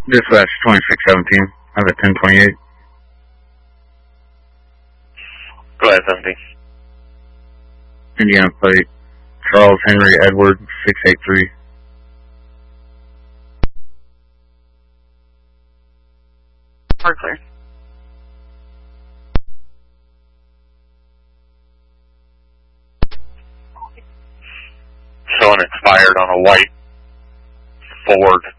Dispatch 2617. I have a 1028. Go ahead, 17. Indiana plate. Charles Henry Edward 683. We're clear. Showing expired on a white Ford